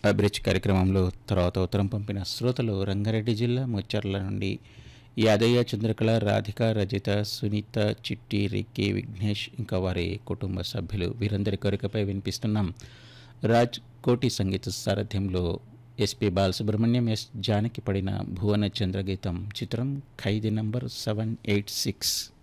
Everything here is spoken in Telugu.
అభిరుచి కార్యక్రమంలో తర్వాత ఉత్తరం పంపిన శ్రోతలు రంగారెడ్డి జిల్లా ముచ్చర్ల నుండి యాదయ్య, చంద్రకళ, రాధిక, రజిత, సునీత, చిట్టి, రిక్కి, విఘ్నేష్ ఇంకా వారి కుటుంబ సభ్యులు వీరందరి కోరికపై వినిపిస్తున్నాం. రాజ్ కోటి సంగీత సారథ్యంలో ఎస్పి బాలసుబ్రహ్మణ్యం, ఎస్ జానకి పడిన భువన చంద్రగీతం. చిత్రం ఖైదీ నంబర్ 786.